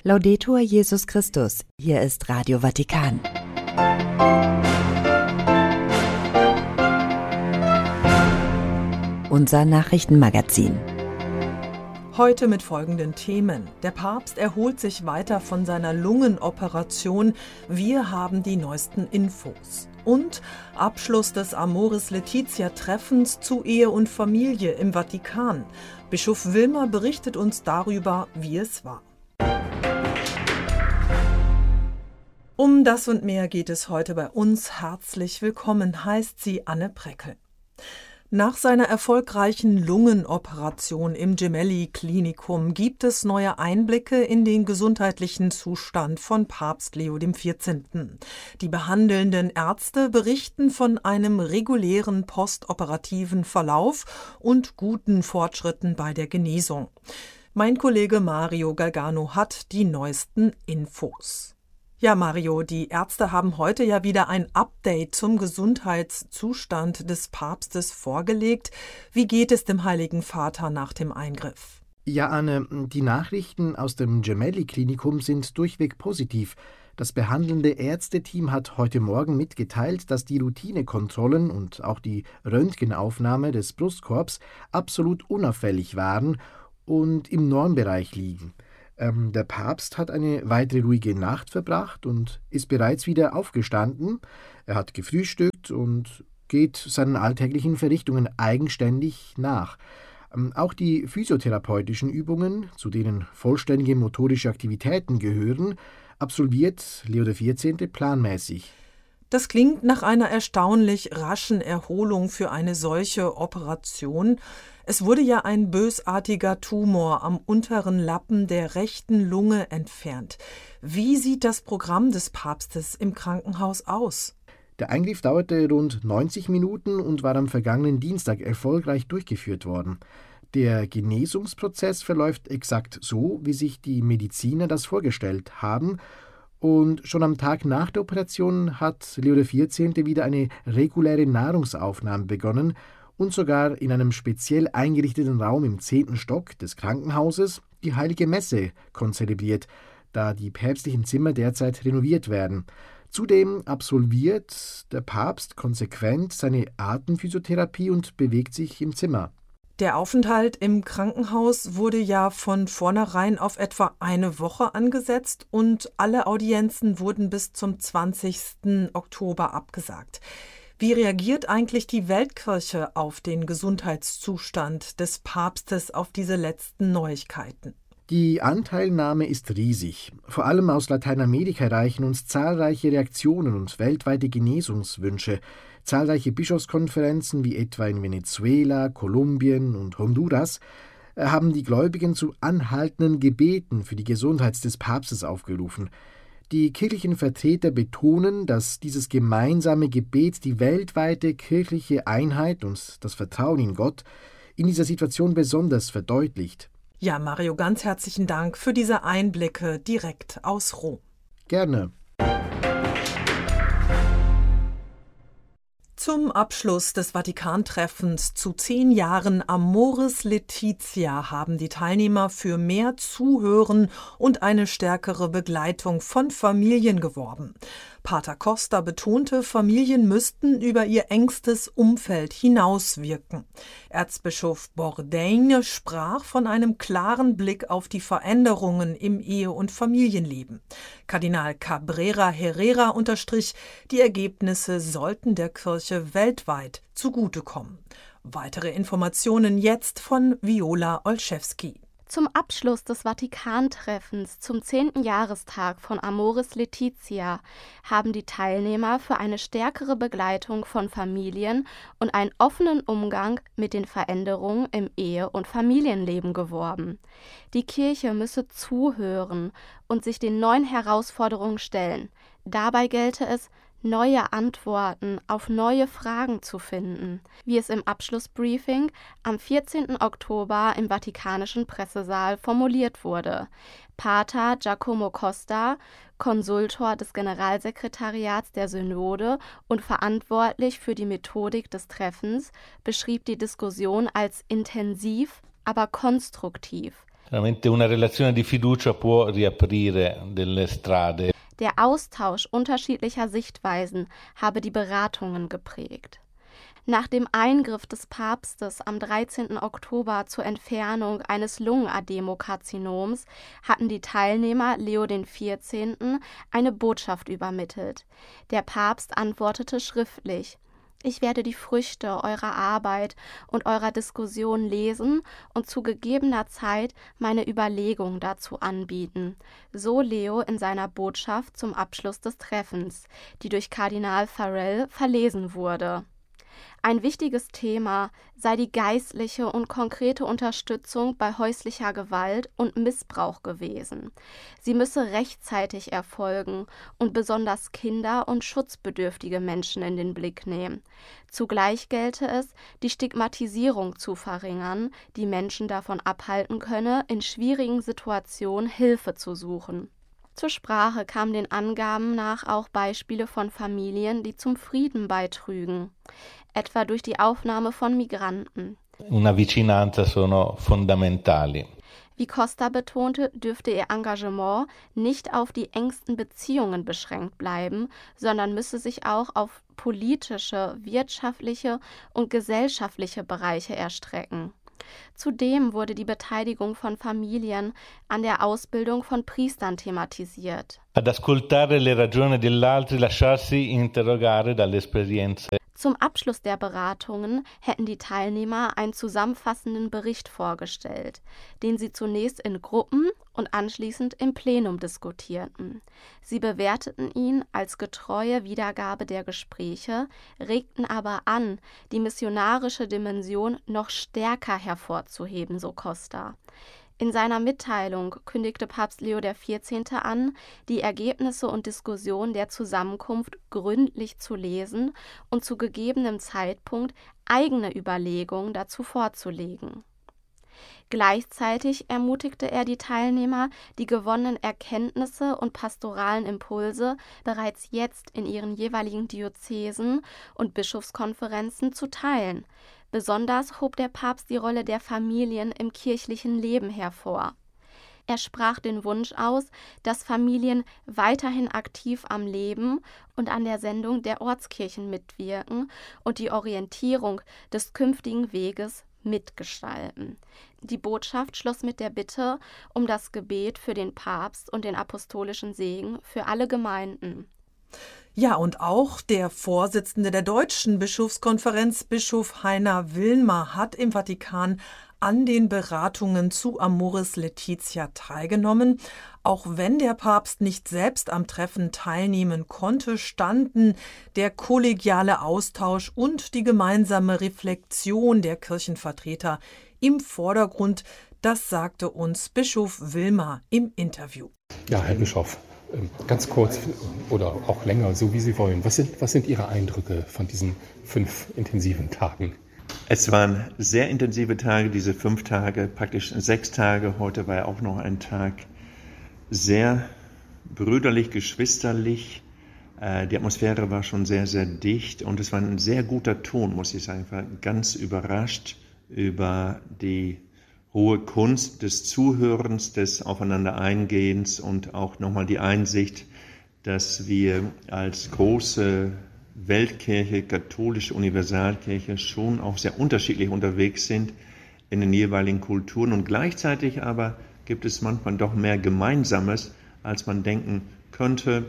Laudetur Jesus Christus, hier ist Radio Vatikan. Unser Nachrichtenmagazin. Heute mit folgenden Themen. Der Papst erholt sich weiter von seiner Lungenoperation. Wir haben die neuesten Infos. Und Abschluss des Amoris Laetitia-Treffens zu Ehe und Familie im Vatikan. Bischof Wilmer berichtet uns darüber, wie es war. Um das und mehr geht es heute bei uns. Herzlich willkommen, heißt sie Anne Preckel. Nach seiner erfolgreichen Lungenoperation im Gemelli-Klinikum gibt es neue Einblicke in den gesundheitlichen Zustand von Papst Leo XIV. Die behandelnden Ärzte berichten von einem regulären postoperativen Verlauf und guten Fortschritten bei der Genesung. Mein Kollege Mario Galgano hat die neuesten Infos. Ja, Mario, die Ärzte haben heute ja wieder ein Update zum Gesundheitszustand des Papstes vorgelegt. Wie geht es dem Heiligen Vater nach dem Eingriff? Ja, Anne, die Nachrichten aus dem Gemelli-Klinikum sind durchweg positiv. Das behandelnde Ärzteteam hat heute Morgen mitgeteilt, dass die Routinekontrollen und auch die Röntgenaufnahme des Brustkorbs absolut unauffällig waren und im Normbereich liegen. Der Papst hat eine weitere ruhige Nacht verbracht und ist bereits wieder aufgestanden. Er hat gefrühstückt und geht seinen alltäglichen Verrichtungen eigenständig nach. Auch die physiotherapeutischen Übungen, zu denen vollständige motorische Aktivitäten gehören, absolviert Leo XIV. Planmäßig. Das klingt nach einer erstaunlich raschen Erholung für eine solche Operation. Es wurde ja ein bösartiger Tumor am unteren Lappen der rechten Lunge entfernt. Wie sieht das Programm des Papstes im Krankenhaus aus? Der Eingriff dauerte rund 90 Minuten und war am vergangenen Dienstag erfolgreich durchgeführt worden. Der Genesungsprozess verläuft exakt so, wie sich die Mediziner das vorgestellt haben. Und schon am Tag nach der Operation hat Leo XIV. Wieder eine reguläre Nahrungsaufnahme begonnen und sogar in einem speziell eingerichteten Raum im 10. Stock des Krankenhauses die Heilige Messe konzelebriert, da die päpstlichen Zimmer derzeit renoviert werden. Zudem absolviert der Papst konsequent seine Atemphysiotherapie und bewegt sich im Zimmer. Der Aufenthalt im Krankenhaus wurde ja von vornherein auf etwa eine Woche angesetzt und alle Audienzen wurden bis zum 20. Oktober abgesagt. Wie reagiert eigentlich die Weltkirche auf den Gesundheitszustand des Papstes, auf diese letzten Neuigkeiten? Die Anteilnahme ist riesig. Vor allem aus Lateinamerika erreichen uns zahlreiche Reaktionen und weltweite Genesungswünsche. Zahlreiche Bischofskonferenzen, wie etwa in Venezuela, Kolumbien und Honduras, haben die Gläubigen zu anhaltenden Gebeten für die Gesundheit des Papstes aufgerufen. Die kirchlichen Vertreter betonen, dass dieses gemeinsame Gebet die weltweite kirchliche Einheit und das Vertrauen in Gott in dieser Situation besonders verdeutlicht. Ja, Mario, ganz herzlichen Dank für diese Einblicke direkt aus Rom. Gerne. Zum Abschluss des Vatikan-Treffens zu 10 Jahren Amoris Laetitia haben die Teilnehmer für mehr Zuhören und eine stärkere Begleitung von Familien geworben. Pater Costa betonte, Familien müssten über ihr engstes Umfeld hinauswirken. Erzbischof Bourdain sprach von einem klaren Blick auf die Veränderungen im Ehe- und Familienleben. Kardinal Cabrera Herrera unterstrich, die Ergebnisse sollten der Kirche weltweit zugutekommen. Weitere Informationen jetzt von Viola Olszewski. Zum Abschluss des Vatikan-Treffens zum 10. Jahrestag von Amoris Laetitia haben die Teilnehmer für eine stärkere Begleitung von Familien und einen offenen Umgang mit den Veränderungen im Ehe- und Familienleben geworben. Die Kirche müsse zuhören und sich den neuen Herausforderungen stellen. Dabei gelte es, neue Antworten auf neue Fragen zu finden, wie es im Abschlussbriefing am 14. Oktober im Vatikanischen Pressesaal formuliert wurde. Pater Giacomo Costa, Konsultor des Generalsekretariats der Synode und verantwortlich für die Methodik des Treffens, beschrieb die Diskussion als intensiv, aber konstruktiv. Veramente una relazione di fiducia può riaprire delle strade. Der Austausch unterschiedlicher Sichtweisen habe die Beratungen geprägt. Nach dem Eingriff des Papstes am 13. Oktober zur Entfernung eines Lungenadenokarzinoms hatten die Teilnehmer Leo XIV. Eine Botschaft übermittelt. Der Papst antwortete schriftlich: Ich werde die Früchte eurer Arbeit und eurer Diskussion lesen und zu gegebener Zeit meine Überlegungen dazu anbieten. So Leo in seiner Botschaft zum Abschluss des Treffens, die durch Kardinal Farrell verlesen wurde. Ein wichtiges Thema sei die geistliche und konkrete Unterstützung bei häuslicher Gewalt und Missbrauch gewesen. Sie müsse rechtzeitig erfolgen und besonders Kinder und schutzbedürftige Menschen in den Blick nehmen. Zugleich gelte es, die Stigmatisierung zu verringern, die Menschen davon abhalten könne, in schwierigen Situationen Hilfe zu suchen. Zur Sprache kamen den Angaben nach auch Beispiele von Familien, die zum Frieden beitrügen, etwa durch die Aufnahme von Migranten. Una vicinanza sono fondamentali. Wie Costa betonte, dürfte ihr Engagement nicht auf die engsten Beziehungen beschränkt bleiben, sondern müsse sich auch auf politische, wirtschaftliche und gesellschaftliche Bereiche erstrecken. Zudem wurde die Beteiligung von Familien an der Ausbildung von Priestern thematisiert. Ad ascoltare le ragioni dell'altro, lasciarsi interrogare dalle esperienze. Zum Abschluss der Beratungen hätten die Teilnehmer einen zusammenfassenden Bericht vorgestellt, den sie zunächst in Gruppen und anschließend im Plenum diskutierten. Sie bewerteten ihn als getreue Wiedergabe der Gespräche, regten aber an, die missionarische Dimension noch stärker hervorzuheben, so Costa. In seiner Mitteilung kündigte Papst Leo XIV. An, die Ergebnisse und Diskussionen der Zusammenkunft gründlich zu lesen und zu gegebenem Zeitpunkt eigene Überlegungen dazu vorzulegen. Gleichzeitig ermutigte er die Teilnehmer, die gewonnenen Erkenntnisse und pastoralen Impulse bereits jetzt in ihren jeweiligen Diözesen und Bischofskonferenzen zu teilen. Besonders hob der Papst die Rolle der Familien im kirchlichen Leben hervor. Er sprach den Wunsch aus, dass Familien weiterhin aktiv am Leben und an der Sendung der Ortskirchen mitwirken und die Orientierung des künftigen Weges mitgestalten. Die Botschaft schloss mit der Bitte um das Gebet für den Papst und den apostolischen Segen für alle Gemeinden. Ja, und auch der Vorsitzende der Deutschen Bischofskonferenz, Bischof Heiner Wilmer, hat im Vatikan an den Beratungen zu Amoris Laetitia teilgenommen. Auch wenn der Papst nicht selbst am Treffen teilnehmen konnte, standen der kollegiale Austausch und die gemeinsame Reflexion der Kirchenvertreter im Vordergrund. Das sagte uns Bischof Wilmer im Interview. Ja, Herr Bischof, ganz kurz oder auch länger, so wie Sie wollen. Was sind Ihre Eindrücke von diesen 5 intensiven Tagen? Es waren sehr intensive Tage, diese 5 Tage, praktisch 6 Tage. Heute war ja auch noch ein Tag. Sehr brüderlich, geschwisterlich. Die Atmosphäre war schon sehr, sehr dicht und es war ein sehr guter Ton, muss ich sagen. Ich war ganz überrascht über die hohe Kunst des Zuhörens, des Aufeinander-Eingehens und auch nochmal die Einsicht, dass wir als große Weltkirche, katholische Universalkirche schon auch sehr unterschiedlich unterwegs sind in den jeweiligen Kulturen und gleichzeitig aber gibt es manchmal doch mehr Gemeinsames, als man denken könnte.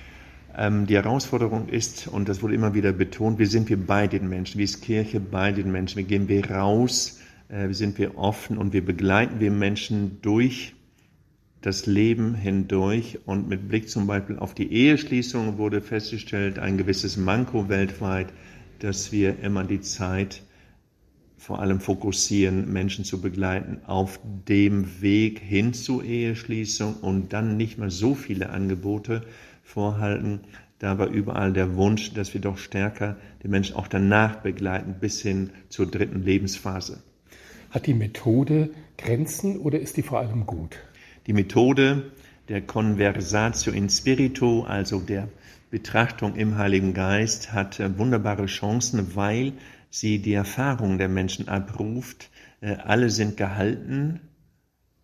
Die Herausforderung ist, und das wurde immer wieder betont, wie sind wir bei den Menschen, wie ist Kirche bei den Menschen, wie gehen wir raus, wie sind wir offen und wie begleiten wir Menschen durch das Leben hindurch. Und mit Blick zum Beispiel auf die Eheschließung wurde festgestellt, ein gewisses Manko weltweit, dass wir immer die Zeit vor allem fokussieren, Menschen zu begleiten auf dem Weg hin zur Eheschließung und dann nicht mehr so viele Angebote vorhalten. Da war überall der Wunsch, dass wir doch stärker die Menschen auch danach begleiten, bis hin zur 3. Lebensphase. Hat die Methode Grenzen oder ist die vor allem gut? Die Methode der Conversatio in Spiritu, also der Betrachtung im Heiligen Geist, hat wunderbare Chancen, weil sie die Erfahrung der Menschen abruft. Alle sind gehalten,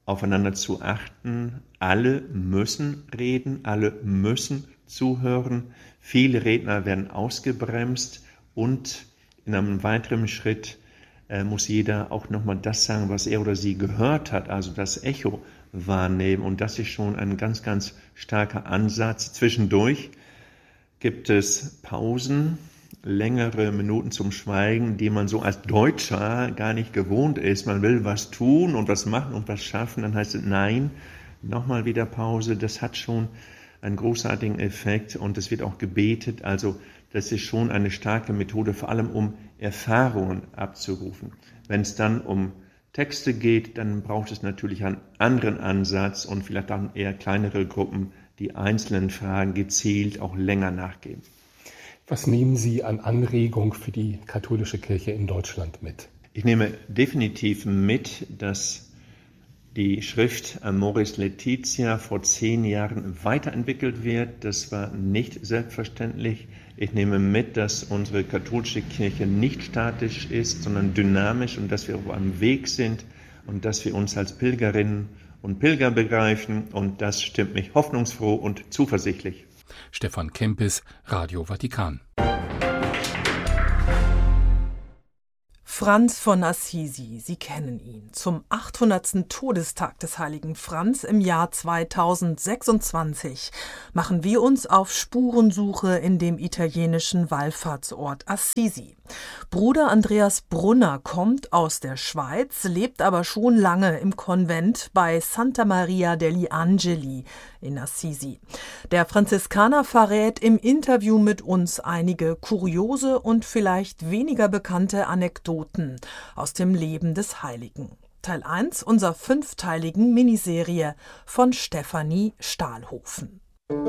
aufeinander zu achten. Alle müssen reden, alle müssen zuhören. Viele Redner werden ausgebremst und in einem weiteren Schritt muss jeder auch nochmal das sagen, was er oder sie gehört hat, also das Echo wahrnehmen. Und das ist schon ein ganz, ganz starker Ansatz. Zwischendurch gibt es Pausen, längere Minuten zum Schweigen, die man so als Deutscher gar nicht gewohnt ist. Man will was tun und was machen und was schaffen. Dann heißt es nein, nochmal wieder Pause. Das hat schon einen großartigen Effekt und es wird auch gebetet. Also das ist schon eine starke Methode, vor allem um Erfahrungen abzurufen. Wenn es dann um Texte geht, dann braucht es natürlich einen anderen Ansatz und vielleicht dann eher kleinere Gruppen, die einzelnen Fragen gezielt auch länger nachgehen. Was nehmen Sie an Anregung für die katholische Kirche in Deutschland mit? Ich nehme definitiv mit, dass die Schrift Amoris Laetitia vor 10 Jahren weiterentwickelt wird. Das war nicht selbstverständlich. Ich nehme mit, dass unsere katholische Kirche nicht statisch ist, sondern dynamisch und dass wir auf einem Weg sind und dass wir uns als Pilgerinnen und Pilger begreifen. Und das stimmt mich hoffnungsfroh und zuversichtlich. Stefan Kempis, Radio Vatikan. Franz von Assisi, Sie kennen ihn. Zum 800. Todestag des heiligen Franz im Jahr 2026 machen wir uns auf Spurensuche in dem italienischen Wallfahrtsort Assisi. Bruder Andreas Brunner kommt aus der Schweiz, lebt aber schon lange im Konvent bei Santa Maria degli Angeli in Assisi. Der Franziskaner verrät im Interview mit uns einige kuriose und vielleicht weniger bekannte Anekdoten aus dem Leben des Heiligen. Teil 1 unserer 5-teiligen Miniserie von Stefanie Stahlhofen.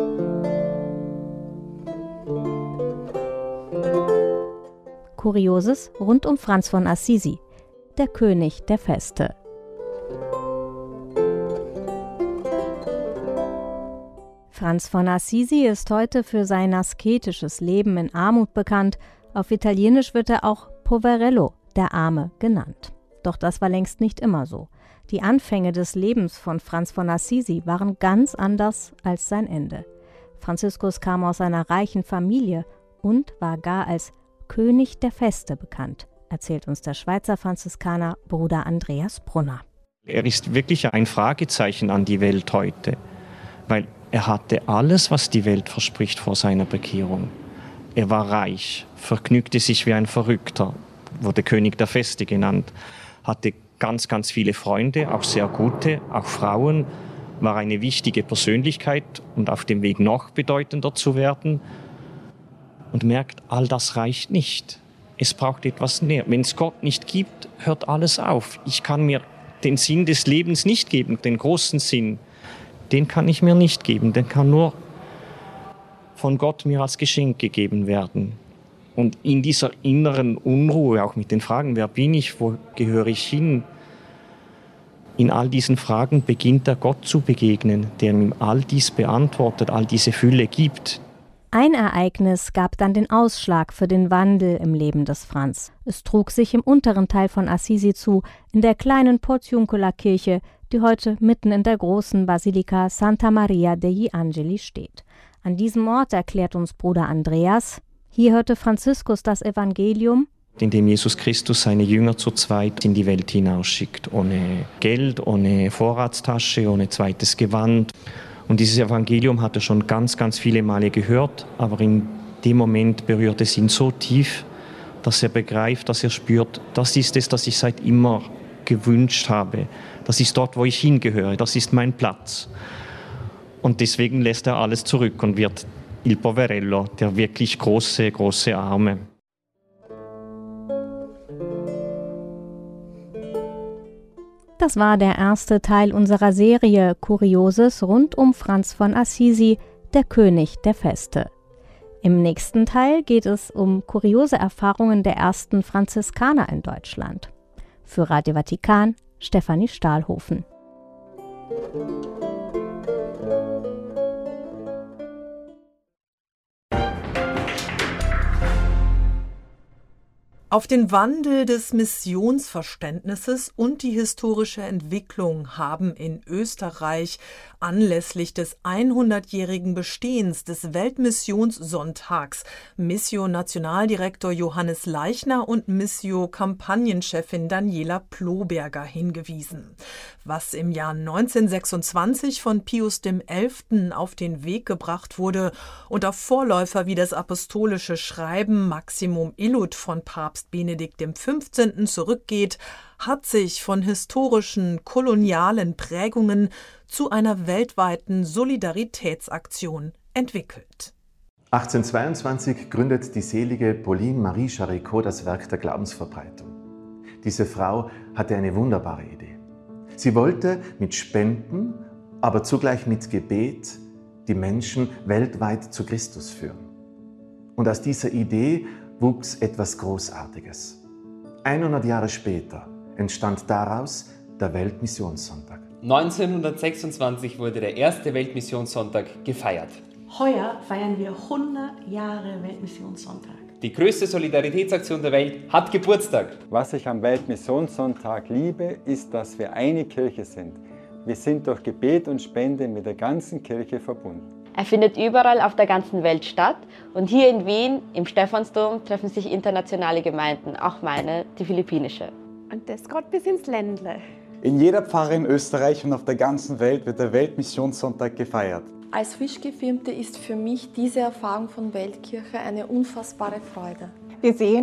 Kurioses rund um Franz von Assisi, der König der Feste. Franz von Assisi ist heute für sein asketisches Leben in Armut bekannt. Auf Italienisch wird er auch Poverello, der Arme, genannt. Doch das war längst nicht immer so. Die Anfänge des Lebens von Franz von Assisi waren ganz anders als sein Ende. Franziskus kam aus einer reichen Familie und war gar als König der Feste bekannt, erzählt uns der Schweizer Franziskaner Bruder Andreas Brunner. Er ist wirklich ein Fragezeichen an die Welt heute, weil er hatte alles, was die Welt verspricht vor seiner Bekehrung. Er war reich, vergnügte sich wie ein Verrückter, wurde König der Feste genannt, hatte ganz, ganz viele Freunde, auch sehr gute, auch Frauen, war eine wichtige Persönlichkeit und auf dem Weg noch bedeutender zu werden. Und merkt, all das reicht nicht. Es braucht etwas mehr. Wenn es Gott nicht gibt, hört alles auf. Ich kann mir den Sinn des Lebens nicht geben, den großen Sinn. Den kann ich mir nicht geben. Den kann nur von Gott mir als Geschenk gegeben werden. Und in dieser inneren Unruhe, auch mit den Fragen, wer bin ich, wo gehöre ich hin? In all diesen Fragen beginnt er Gott zu begegnen, der ihm all dies beantwortet, all diese Fülle gibt. Ein Ereignis gab dann den Ausschlag für den Wandel im Leben des Franz. Es trug sich im unteren Teil von Assisi zu, in der kleinen Portiuncula-Kirche, die heute mitten in der großen Basilika Santa Maria degli Angeli steht. An diesem Ort erklärt uns Bruder Andreas, hier hörte Franziskus das Evangelium, in dem Jesus Christus seine Jünger zu zweit in die Welt hinausschickt, ohne Geld, ohne Vorratstasche, ohne zweites Gewand. Und dieses Evangelium hat er schon ganz, ganz viele Male gehört, aber in dem Moment berührt es ihn so tief, dass er begreift, dass er spürt, das ist es, das ich seit immer gewünscht habe. Das ist dort, wo ich hingehöre, das ist mein Platz. Und deswegen lässt er alles zurück und wird Il Poverello, der wirklich große, große Arme. Das war der erste Teil unserer Serie Kurioses rund um Franz von Assisi, der König der Feste. Im nächsten Teil geht es um kuriose Erfahrungen der ersten Franziskaner in Deutschland. Für Radio Vatikan, Stefanie Stahlhofen. Auf den Wandel des Missionsverständnisses und die historische Entwicklung haben in Österreich anlässlich des 100-jährigen Bestehens des Weltmissionssonntags Missio-Nationaldirektor Johannes Leichner und Missio-Kampagnenchefin Daniela Ploberger hingewiesen. Was im Jahr 1926 von Pius XI. Auf den Weg gebracht wurde und auf Vorläufer wie das apostolische Schreiben Maximum Illud von Papst Benedikt XV. Zurückgeht, hat sich von historischen, kolonialen Prägungen zu einer weltweiten Solidaritätsaktion entwickelt. 1822 gründet die selige Pauline Marie Jaricot das Werk der Glaubensverbreitung. Diese Frau hatte eine wunderbare Idee. Sie wollte mit Spenden, aber zugleich mit Gebet die Menschen weltweit zu Christus führen. Und aus dieser Idee wuchs etwas Großartiges. 100 Jahre später entstand daraus der Weltmissionssonntag. 1926 wurde der erste Weltmissionssonntag gefeiert. Heuer feiern wir 100 Jahre Weltmissionssonntag. Die größte Solidaritätsaktion der Welt hat Geburtstag. Was ich am Weltmissionssonntag liebe, ist, dass wir eine Kirche sind. Wir sind durch Gebet und Spende mit der ganzen Kirche verbunden. Er findet überall auf der ganzen Welt statt und hier in Wien, im Stephansdom, treffen sich internationale Gemeinden, auch meine, die philippinische. Und das geht bis ins Ländle. In jeder Pfarre in Österreich und auf der ganzen Welt wird der Weltmissionssonntag gefeiert. Als Frischgefirmte ist für mich diese Erfahrung von Weltkirche eine unfassbare Freude. Wir sehen